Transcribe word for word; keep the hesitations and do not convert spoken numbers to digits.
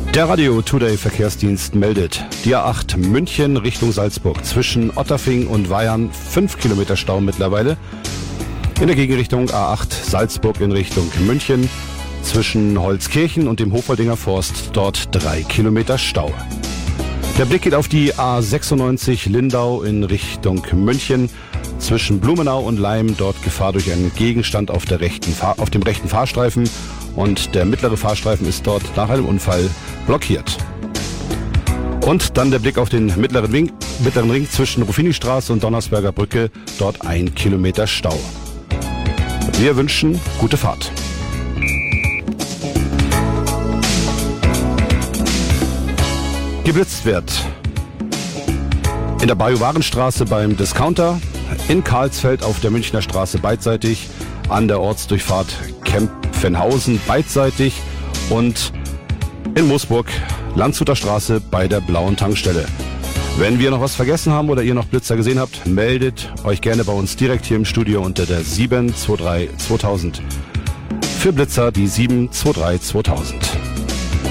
Der Radio Today Verkehrsdienst meldet, die A acht München Richtung Salzburg zwischen Otterfing und Weyern fünf Kilometer Stau mittlerweile. In der Gegenrichtung A acht Salzburg in Richtung München zwischen Holzkirchen und dem Hofholdinger Forst dort drei Kilometer Stau. Der Blick geht auf die A sechsundneunzig Lindau in Richtung München zwischen Blumenau und Leim, dort Gefahr durch einen Gegenstand auf, der rechten Fahr- auf dem rechten Fahrstreifen und der mittlere Fahrstreifen ist dort nach einem Unfall blockiert. Und dann der Blick auf den mittleren, Wing, mittleren Ring zwischen Ruffinistraße und Donnersberger Brücke, dort ein Kilometer Stau. Wir wünschen gute Fahrt. Geblitzt wird in der Bajuwarenstraße beim Discounter, in Karlsfeld auf der Münchner Straße beidseitig, an der Ortsdurchfahrt Kempfenhausen beidseitig und in Moosburg, Landshuter Straße bei der blauen Tankstelle. Wenn wir noch was vergessen haben oder ihr noch Blitzer gesehen habt, meldet euch gerne bei uns direkt hier im Studio unter der sieben zwei drei zweitausend. Für Blitzer die sieben zwei drei zweitausend.